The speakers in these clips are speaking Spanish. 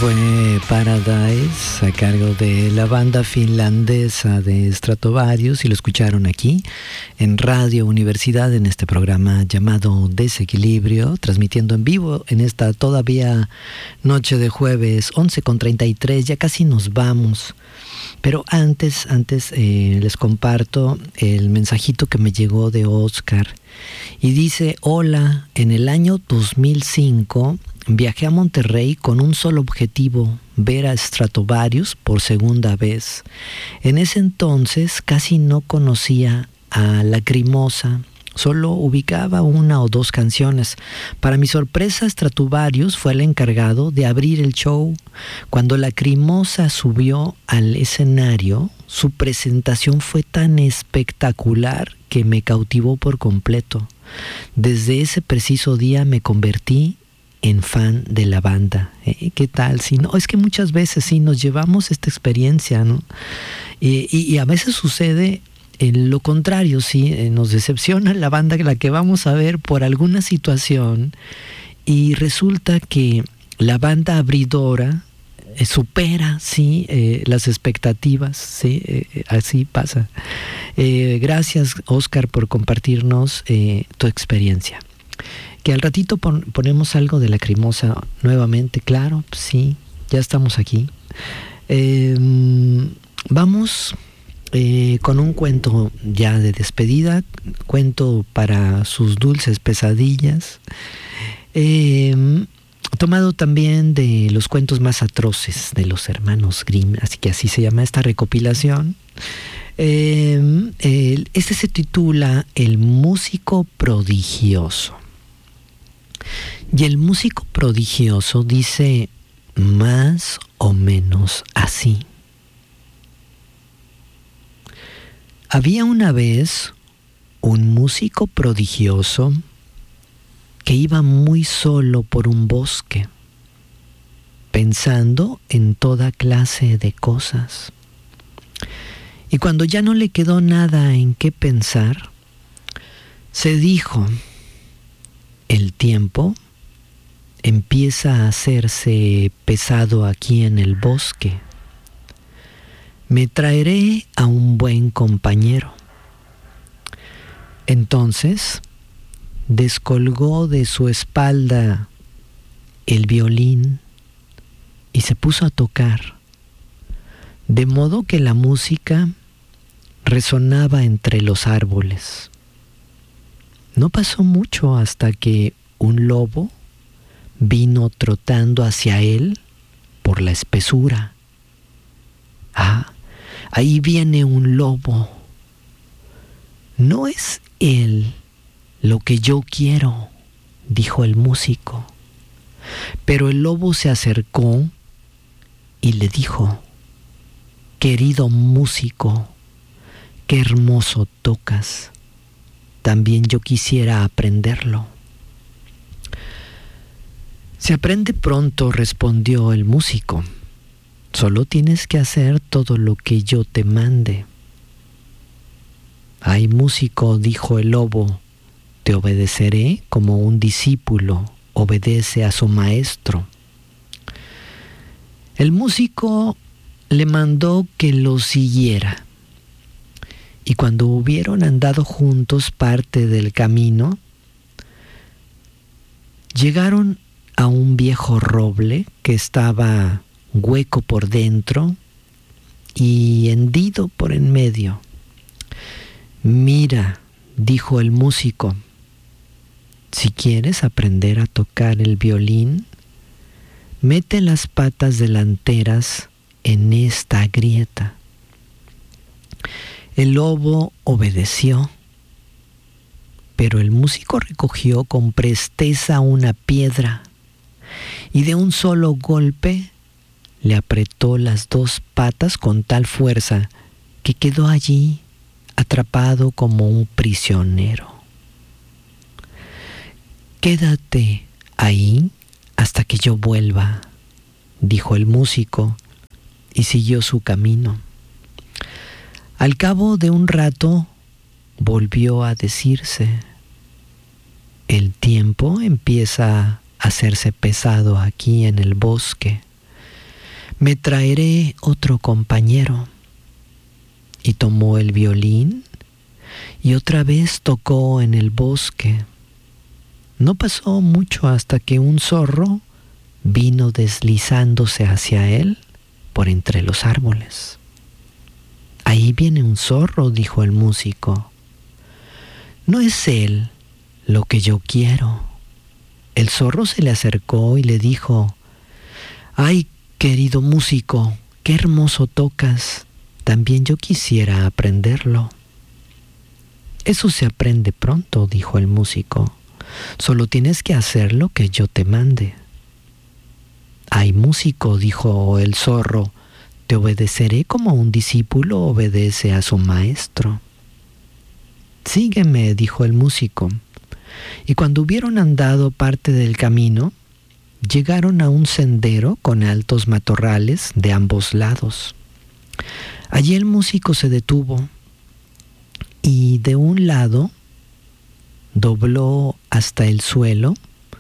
Fue Paradise a cargo de la banda finlandesa de Stratovarius y lo escucharon aquí en Radio Universidad en este programa llamado Desequilibrio, transmitiendo en vivo en esta todavía noche de jueves 11:33, ya casi nos vamos. Pero antes les comparto el mensajito que me llegó de Oscar y dice: hola, en el año 2005 viajé a Monterrey con un solo objetivo, ver a Stratovarius por segunda vez. En ese entonces casi no conocía a Lacrimosa, solo ubicaba una o dos canciones. Para mi sorpresa, Stratovarius fue el encargado de abrir el show. Cuando Lacrimosa subió al escenario, su presentación fue tan espectacular que me cautivó por completo. Desde ese preciso día me convertí en fan de la banda. ¿Qué tal? Si no, es que muchas veces sí nos llevamos esta experiencia, ¿no? Y a veces sucede lo contrario, sí, nos decepciona la banda la que vamos a ver por alguna situación y resulta que la banda abridora supera, sí, las expectativas, sí, así pasa. Gracias, Oscar, por compartirnos tu experiencia. Que al ratito ponemos algo de Lacrimosa nuevamente, claro, sí, ya estamos aquí. Vamos con un cuento ya de despedida, cuento para sus dulces pesadillas, tomado también de los cuentos más atroces de los hermanos Grimm, así que así se llama esta recopilación. Este se titula El músico prodigioso. Y el músico prodigioso dice más o menos así. Había una vez un músico prodigioso que iba muy solo por un bosque, pensando en toda clase de cosas. Y cuando ya no le quedó nada en qué pensar, se dijo: el tiempo empieza a hacerse pesado aquí en el bosque. Me traeré a un buen compañero. Entonces descolgó de su espalda el violín y se puso a tocar, de modo que la música resonaba entre los árboles. No pasó mucho hasta que un lobo vino trotando hacia él por la espesura. Ah, ahí viene un lobo. No es él lo que yo quiero, dijo el músico. Pero el lobo se acercó y le dijo: querido músico, qué hermoso tocas. También yo quisiera aprenderlo. Se aprende pronto, respondió el músico. Solo tienes que hacer todo lo que yo te mande. Ay, músico, dijo el lobo, te obedeceré como un discípulo obedece a su maestro. El músico le mandó que lo siguiera. Y cuando hubieron andado juntos parte del camino, llegaron a un viejo roble que estaba hueco por dentro y hendido por en medio. Mira, dijo el músico, si quieres aprender a tocar el violín, mete las patas delanteras en esta grieta. El lobo obedeció, pero el músico recogió con presteza una piedra y de un solo golpe le apretó las dos patas con tal fuerza que quedó allí atrapado como un prisionero. Quédate ahí hasta que yo vuelva, dijo el músico, y siguió su camino. Al cabo de un rato volvió a decirse: el tiempo empieza a hacerse pesado aquí en el bosque. me traeré otro compañero. Y tomó el violín y otra vez tocó en el bosque. No pasó mucho hasta que un zorro vino deslizándose hacia él por entre los árboles. Ahí viene un zorro, dijo el músico. No es él lo que yo quiero. El zorro se le acercó y le dijo: ay, querido músico, qué hermoso tocas. También yo quisiera aprenderlo. Eso se aprende pronto, dijo el músico. Solo tienes que hacer lo que yo te mande. Ay, músico, dijo el zorro, te obedeceré como un discípulo obedece a su maestro. Sígueme, dijo el músico. Y cuando hubieron andado parte del camino, llegaron a un sendero con altos matorrales de ambos lados. Allí el músico se detuvo y de un lado dobló hasta el suelo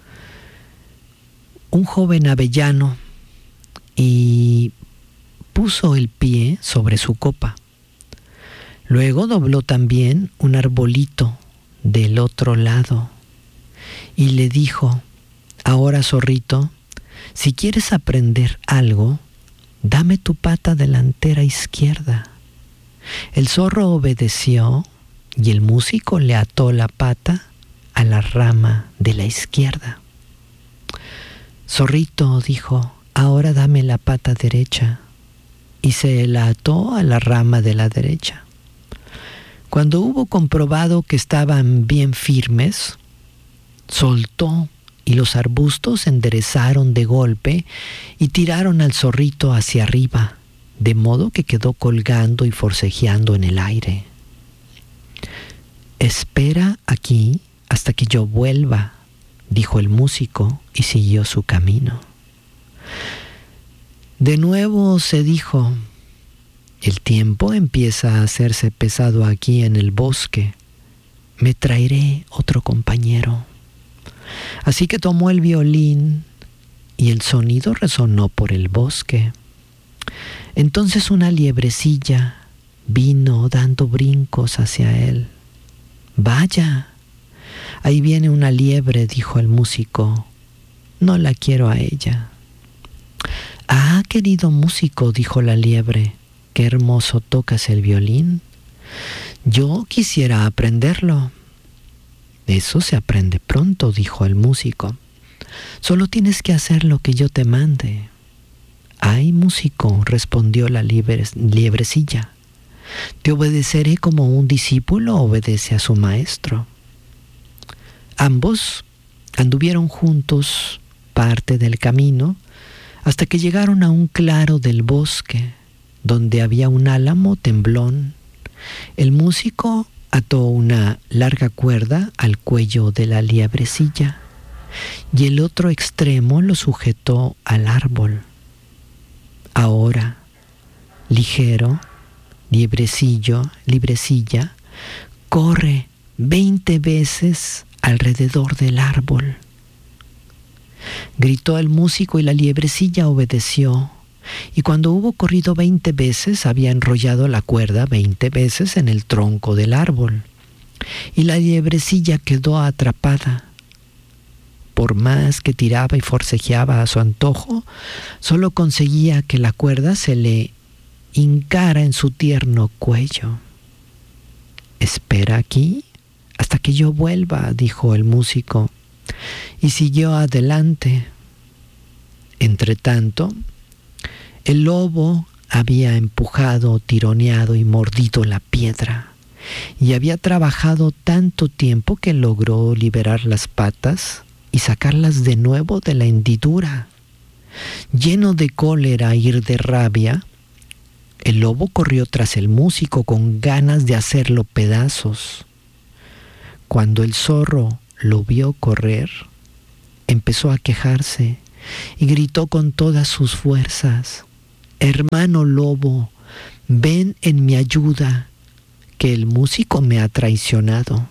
un joven avellano y puso el pie sobre su copa. Luego dobló también un arbolito del otro lado y le dijo: ahora, zorrito, si quieres aprender algo, dame tu pata delantera izquierda. El zorro obedeció y el músico le ató la pata a la rama de la izquierda. Zorrito, dijo, ahora dame la pata derecha. Y se la ató a la rama de la derecha. Cuando hubo comprobado que estaban bien firmes, soltó y los arbustos se enderezaron de golpe y tiraron al zorrito hacia arriba, de modo que quedó colgando y forcejeando en el aire. Espera aquí hasta que yo vuelva, dijo el músico y siguió su camino. De nuevo se dijo: el tiempo empieza a hacerse pesado aquí en el bosque. Me traeré otro compañero. Así que tomó el violín y el sonido resonó por el bosque. Entonces una liebrecilla vino dando brincos hacia él. Vaya, ahí viene una liebre, dijo el músico. No la quiero a ella. Ah, querido músico, dijo la liebre, qué hermoso tocas el violín. Yo quisiera aprenderlo. Eso se aprende pronto, dijo el músico. Solo tienes que hacer lo que yo te mande. Ay, músico, respondió la liebrecilla. Te obedeceré como un discípulo obedece a su maestro. Ambos anduvieron juntos parte del camino hasta que llegaron a un claro del bosque donde había un álamo temblón. El músico ató una larga cuerda al cuello de la liebrecilla y el otro extremo lo sujetó al árbol. Ahora, ligero, librecilla, corre 20 veces alrededor del árbol. Gritó el músico y la liebrecilla obedeció. Y cuando hubo corrido 20 veces, había enrollado la cuerda 20 veces en el tronco del árbol. Y la liebrecilla quedó atrapada. Por más que tiraba y forcejeaba a su antojo, solo conseguía que la cuerda se le hincara en su tierno cuello. Espera aquí hasta que yo vuelva, dijo el músico, y siguió adelante. Entretanto, el lobo había empujado, tironeado y mordido la piedra, y había trabajado tanto tiempo que logró liberar las patas y sacarlas de nuevo de la hendidura. Lleno de cólera y de rabia, el lobo corrió tras el músico con ganas de hacerlo pedazos. Cuando el zorro lo vio correr, empezó a quejarse y gritó con todas sus fuerzas: «Hermano lobo, ven en mi ayuda, que el músico me ha traicionado».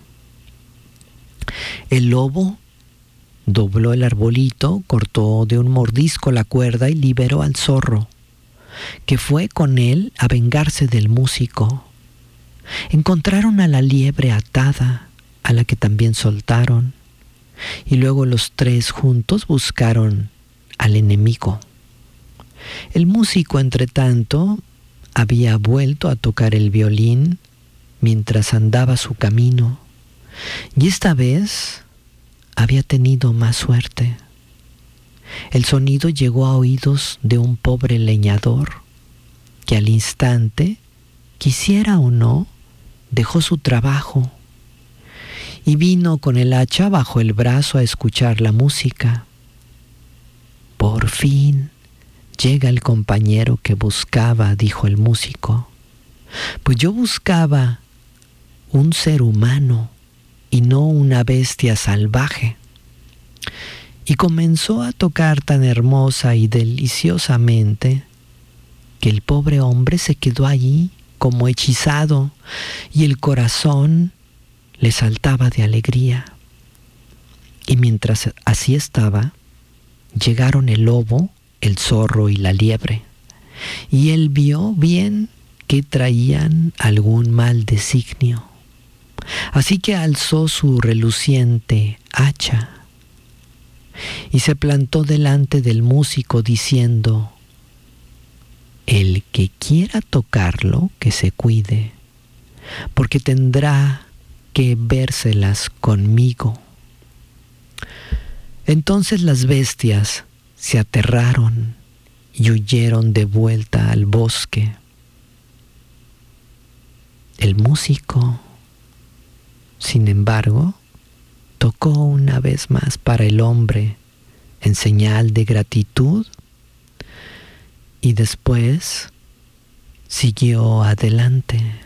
El lobo dobló el arbolito, cortó de un mordisco la cuerda y liberó al zorro. que fue con él a vengarse del músico. Encontraron a la liebre atada, a la que también soltaron, y luego los tres juntos buscaron al enemigo. El músico, entretanto, había vuelto a tocar el violín mientras andaba su camino, y esta vez había tenido más suerte. El sonido llegó a oídos de un pobre leñador que al instante, quisiera o no, dejó su trabajo y vino con el hacha bajo el brazo a escuchar la música. Por fin llega el compañero que buscaba, dijo el músico. Pues yo buscaba un ser humano y no una bestia salvaje. Y comenzó a tocar tan hermosa y deliciosamente que el pobre hombre se quedó allí como hechizado y el corazón le saltaba de alegría. Y mientras así estaba, llegaron el lobo, el zorro y la liebre, y él vio bien que traían algún mal designio. Así que alzó su reluciente hacha y se plantó delante del músico diciendo: el que quiera tocarlo, que se cuide, porque tendrá que vérselas conmigo. Entonces las bestias se aterraron y huyeron de vuelta al bosque. El músico, sin embargo, tocó una vez más para el hombre en señal de gratitud y después siguió adelante.